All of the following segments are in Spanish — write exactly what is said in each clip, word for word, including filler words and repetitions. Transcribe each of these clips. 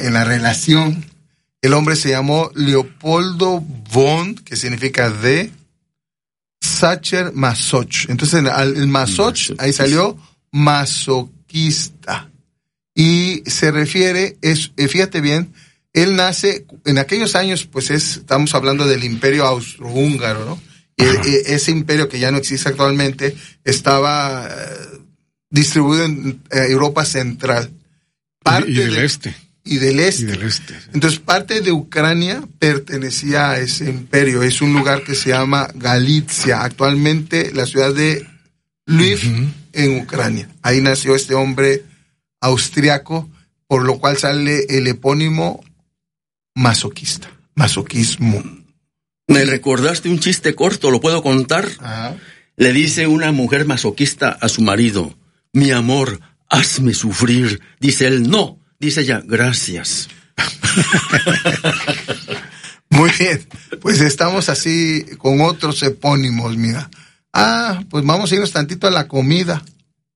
en la relación. El hombre se llamó Leopoldo von, que significa de Sacher Masoch. Entonces el, el Masoch, ahí salió masoquista. Y se refiere, es, fíjate bien, él nace, en aquellos años, pues es, estamos hablando del Imperio Austrohúngaro, ¿no? E, ese imperio que ya no existe actualmente estaba eh, distribuido en eh, Europa Central. Parte y, y del de, este. Y del este. Y del este. Entonces, parte de Ucrania pertenecía a ese imperio. Es un lugar que se llama Galicia. Actualmente, la ciudad de Lviv, uh-huh. en Ucrania. Ahí nació este hombre austriaco, por lo cual sale el epónimo masoquista. Masoquismo. Me recordaste un chiste corto, ¿lo puedo contar? Ajá. Le dice una mujer masoquista a su marido: mi amor, hazme sufrir. Dice él: no. Dice ella: gracias. Muy bien, pues estamos así con otros epónimos, mira. Ah, pues vamos a irnos tantito a la comida.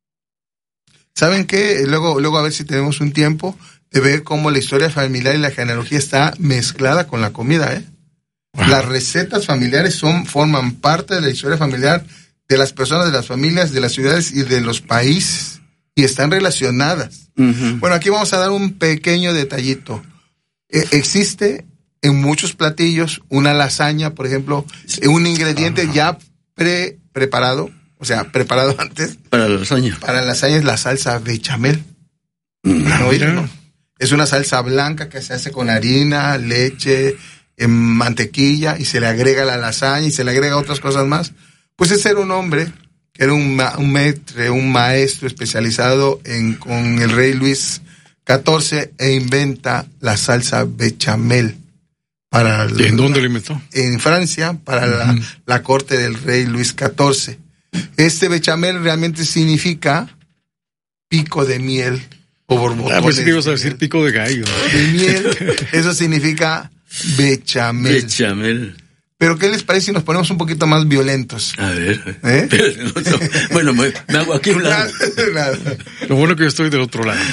¿Saben qué? Luego, luego a ver si tenemos un tiempo de ver cómo la historia familiar y la genealogía está mezclada con la comida, ¿eh? Las recetas familiares son, forman parte de la historia familiar de las personas, de las familias, de las ciudades y de los países, y están relacionadas. Uh-huh. Bueno, aquí vamos a dar un pequeño detallito. Eh, existe en muchos platillos una lasaña, por ejemplo, sí. un ingrediente uh-huh. ya pre preparado, o sea, preparado antes. Para la lasaña. Para la lasaña es la salsa bechamel. Uh-huh. ¿No? ¿No? Es una salsa blanca que se hace con harina, leche, en mantequilla, y se le agrega la lasaña y se le agrega otras cosas más. Pues ese era un hombre que era un, ma- un maître, un maestro especializado en con el rey Luis catorce, e inventa la salsa bechamel. Para ¿Y en dónde lo inventó? En Francia, para uh-huh. la, la corte del rey Luis catorce. Este bechamel realmente significa pico de miel o borbotones. Ah, pues sí que ibas a decir pico de gallo. De miel, eso significa bechamel. Bechamel. Pero ¿qué les parece si nos ponemos un poquito más violentos? A ver. ¿Eh? Pero, no, no. Bueno, me, me hago aquí un lado. Nada, nada. Lo bueno que yo estoy del otro lado.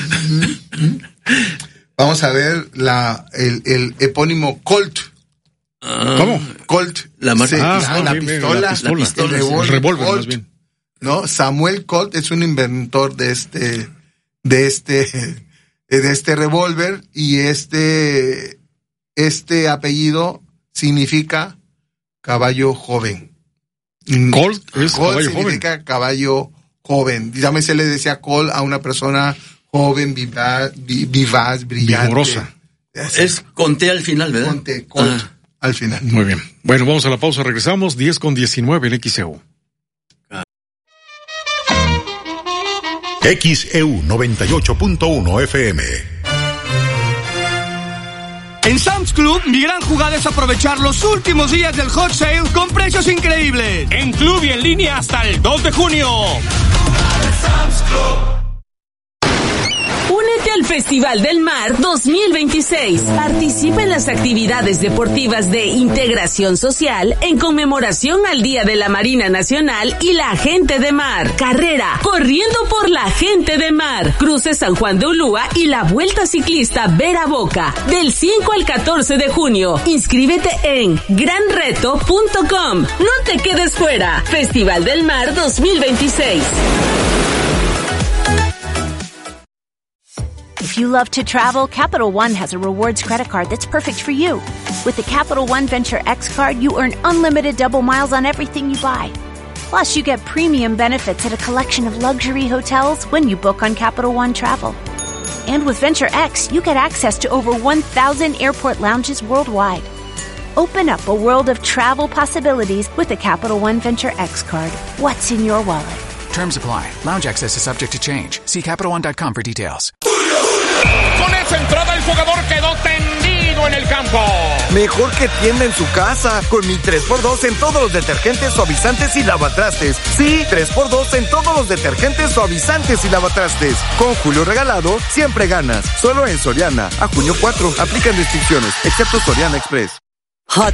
Vamos a ver la el, el epónimo Colt. Ah, ¿Cómo? Colt. La marca. Sí, Ah, la, bien, bien, pistola, la pistola. el pistola, revólver, el revólver, Colt, más bien. ¿No? Samuel Colt es un inventor de este de este de este revólver, y este este apellido significa caballo joven. Colt es Colt caballo significa joven. caballo joven. Dígame, se le decía Colt a una persona joven, vivaz, vivaz brillante. Vigorosa. Es con T al final, ¿verdad? Con T, Colt ah. al final. Muy bien. Bueno, vamos a la pausa, regresamos. diez con diecinueve en X E U. X E U noventa y ocho punto uno F M. En Sam's Club, mi gran jugada es aprovechar los últimos días del Hot Sale con precios increíbles. En club y en línea hasta el dos de junio. Únete al Festival del Mar dos mil veintiséis. Participa en las actividades deportivas de integración social en conmemoración al Día de la Marina Nacional y la Gente de Mar. Carrera Corriendo por la Gente de Mar. Cruce San Juan de Ulúa y la Vuelta Ciclista Vera Boca del cinco al catorce de junio. Inscríbete en gran reto punto com. No te quedes fuera. Festival del Mar dos mil veintiséis. If you love to travel, Capital One has a rewards credit card that's perfect for you. With the Capital One Venture X card, you earn unlimited double miles on everything you buy. Plus, you get premium benefits at a collection of luxury hotels when you book on Capital One Travel. And with Venture X, you get access to over one thousand airport lounges worldwide. Open up a world of travel possibilities with the Capital One Venture X card. What's in your wallet? Terms apply. Lounge access is subject to change. See Capital One dot com for details. Con esa entrada el jugador quedó tendido en el campo. Mejor que tienda en su casa. Con mi tres por dos en todos los detergentes, suavizantes y lavatrastes. Sí, tres por dos en todos los detergentes, suavizantes y lavatrastes. Con Julio regalado, siempre ganas. Solo en Soriana. A junio cuatro. Aplican restricciones, excepto Soriana Express.